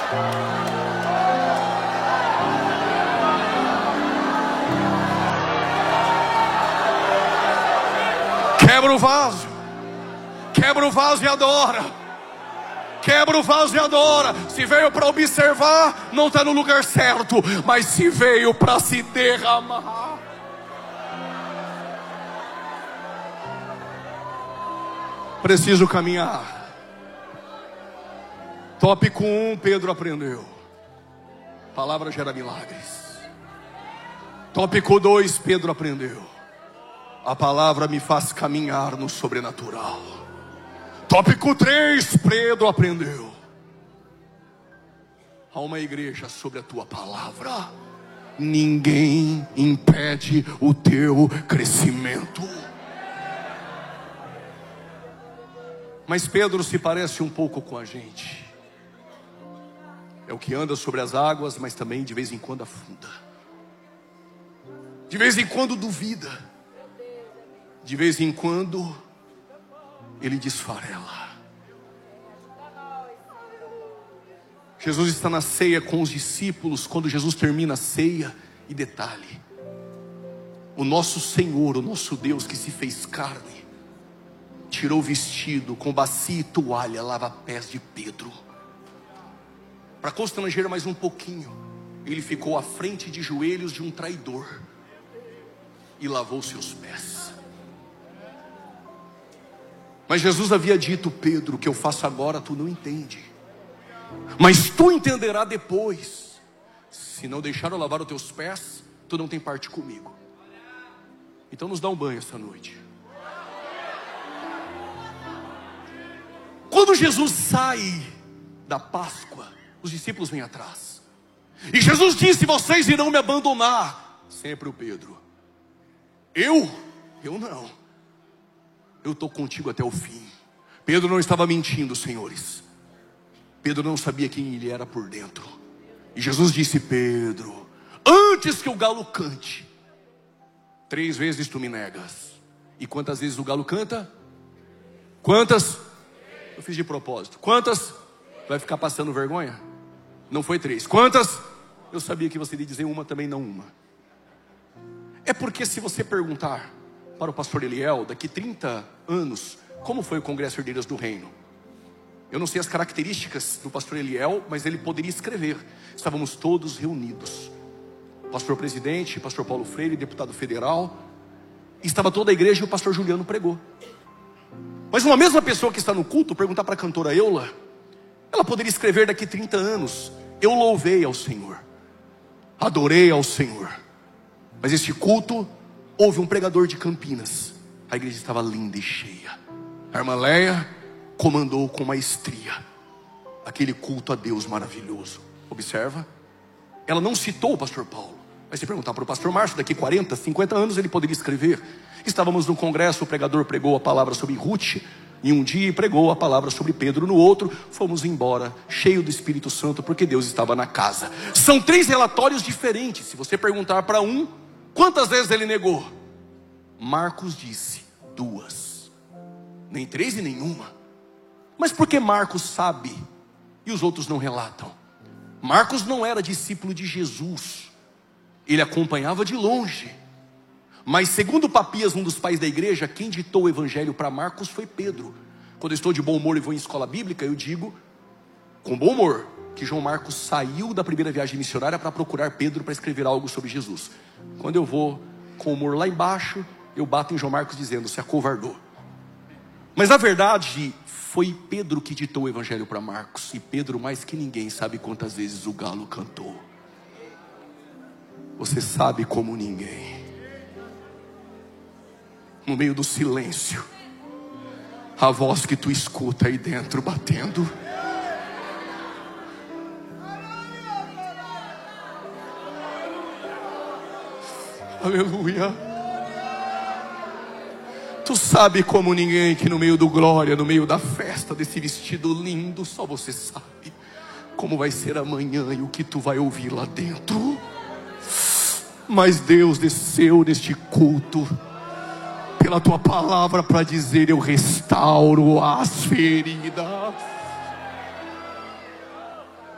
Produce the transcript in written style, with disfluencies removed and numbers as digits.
Quebra o vaso. Quebra o vaso e adora. Quebra o vaso e adora. Se veio para observar, não está no lugar certo. Mas se veio para se derramar. Preciso caminhar. Tópico 1, Pedro aprendeu. Palavra gera milagres. Tópico 2, Pedro aprendeu. A palavra me faz caminhar no sobrenatural. Tópico 3, Pedro aprendeu. Há uma igreja sobre a tua palavra. Ninguém impede o teu crescimento. Mas Pedro se parece um pouco com a gente. É o que anda sobre as águas, mas também de vez em quando afunda. De vez em quando duvida. De vez em quando ele desfarela. Jesus está na ceia com os discípulos. Quando Jesus termina a ceia, e detalhe, o nosso Senhor, o nosso Deus que se fez carne, tirou o vestido com bacia e toalha, lava pés de Pedro. Para constranger mais um pouquinho, ele ficou à frente de joelhos de um traidor e lavou seus pés. Mas Jesus havia dito: Pedro, o que eu faço agora tu não entende, mas tu entenderá depois. Se não deixar eu lavar os teus pés, tu não tem parte comigo. Então nos dá um banho essa noite. Quando Jesus sai da Páscoa, os discípulos vêm atrás. E Jesus disse: vocês irão me abandonar. Sempre o Pedro: Eu não. Eu estou contigo até o fim. Pedro não estava mentindo, senhores. Pedro não sabia quem ele era por dentro. E Jesus disse: Pedro, antes que o galo cante, 3 vezes tu me negas. E quantas vezes o galo canta? Quantas? Eu fiz de propósito. Quantas? Vai ficar passando vergonha? Não foi 3. Quantas? Eu sabia que você iria dizer uma, também não uma. É porque se você perguntar para o pastor Eliel, daqui 30 anos, como foi o Congresso Herdeiras do Reino? Eu não sei as características do pastor Eliel, mas ele poderia escrever. Estávamos todos reunidos. Pastor presidente, pastor Paulo Freire, deputado federal. Estava toda a igreja e o pastor Juliano pregou. Mas uma mesma pessoa que está no culto, perguntar para a cantora Eula, ela poderia escrever daqui 30 anos: eu louvei ao Senhor, adorei ao Senhor. Mas este culto, houve um pregador de Campinas. A igreja estava linda e cheia. A irmã Leia comandou com maestria aquele culto a Deus maravilhoso. Observa, ela não citou o pastor Paulo. Mas se perguntar para o pastor Márcio, daqui 40, 50 anos ele poderia escrever: estávamos num congresso, o pregador pregou a palavra sobre Ruth em um dia e pregou a palavra sobre Pedro no outro. Fomos embora cheio do Espírito Santo, porque Deus estava na casa. São 3 relatórios diferentes. Se você perguntar para um, quantas vezes ele negou? Marcos disse 2, nem 3 e nenhuma. Mas por que Marcos sabe e os outros não relatam? Marcos não era discípulo de Jesus, ele acompanhava de longe. Mas segundo Papias, um dos pais da igreja, quem ditou o evangelho para Marcos foi Pedro. Quando eu estou de bom humor e vou em escola bíblica, eu digo com bom humor que João Marcos saiu da primeira viagem missionária para procurar Pedro para escrever algo sobre Jesus. Quando eu vou com humor lá embaixo, eu bato em João Marcos dizendo: se acovardou. Mas na verdade foi Pedro que ditou o evangelho para Marcos. E Pedro, mais que ninguém, sabe quantas vezes o galo cantou. Você sabe como ninguém. No meio do silêncio, a voz que tu escuta aí dentro batendo. Aleluia. Tu sabe como ninguém que no meio do glória, no meio da festa, desse vestido lindo, só você sabe como vai ser amanhã e o que tu vai ouvir lá dentro. Mas Deus desceu neste culto pela tua palavra para dizer: eu restauro as feridas.